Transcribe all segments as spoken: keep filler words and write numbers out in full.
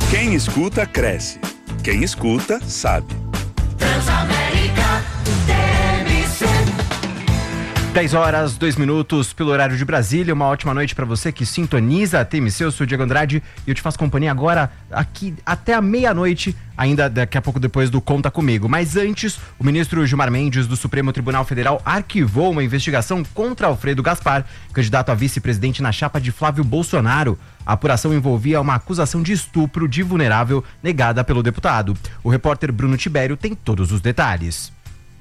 Quem escuta, cresce. Quem escuta, sabe. Transamérica T M C. dez horas, dois minutos pelo horário de Brasília. Uma ótima noite para você que sintoniza a T M C. Eu sou o Diego Andrade e eu te faço companhia agora aqui até a meia-noite, ainda daqui a pouco depois do Conta Comigo. Mas antes, o ministro Gilmar Mendes do Supremo Tribunal Federal arquivou uma investigação contra Alfredo Gaspar, candidato a vice-presidente na chapa de Flávio Bolsonaro. A apuração envolvia uma acusação de estupro de vulnerável negada pelo deputado. O repórter Bruno Tibério tem todos os detalhes.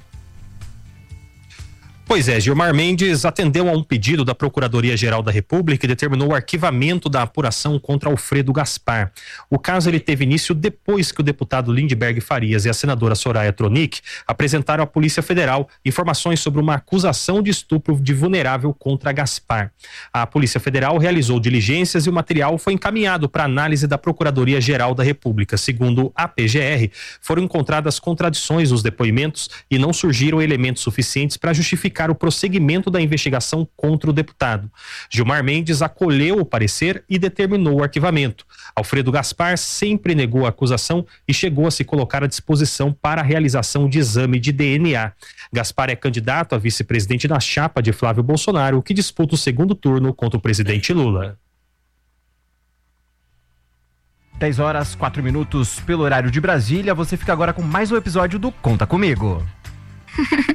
Pois é, Gilmar Mendes atendeu a um pedido da Procuradoria-Geral da República e determinou o arquivamento da apuração contra Alfredo Gaspar. O caso ele teve início depois que o deputado Lindbergh Farias e a senadora Soraya Tronic apresentaram à Polícia Federal informações sobre uma acusação de estupro de vulnerável contra Gaspar. A Polícia Federal realizou diligências e o material foi encaminhado para análise da Procuradoria-Geral da República. Segundo a P G R, foram encontradas contradições nos depoimentos e não surgiram elementos suficientes para justificar o prosseguimento da investigação contra o deputado. Gilmar Mendes acolheu o parecer e determinou o arquivamento. Alfredo Gaspar sempre negou a acusação e chegou a se colocar à disposição para a realização de exame de D N A. Gaspar é candidato a vice-presidente na chapa de Flávio Bolsonaro, que disputa o segundo turno contra o presidente Lula. dez horas, quatro minutos pelo horário de Brasília. Você fica agora com mais um episódio do Conta Comigo.